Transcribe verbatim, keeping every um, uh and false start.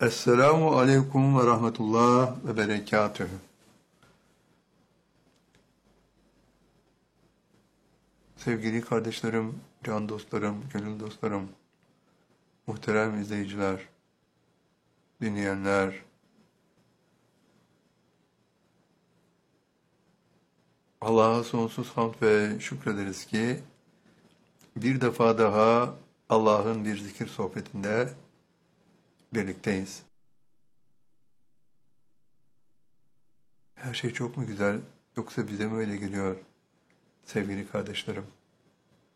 Esselamu aleyküm ve rahmetullah ve berekatühü. Sevgili kardeşlerim, can dostlarım, gönül dostlarım, muhterem izleyiciler, dinleyenler, Allah'a sonsuz hamd ve şükrederiz ki bir defa daha Allah'ın bir zikir sohbetinde birlikteyiz. Her şey çok mu güzel, yoksa bize mi öyle geliyor sevgili kardeşlerim?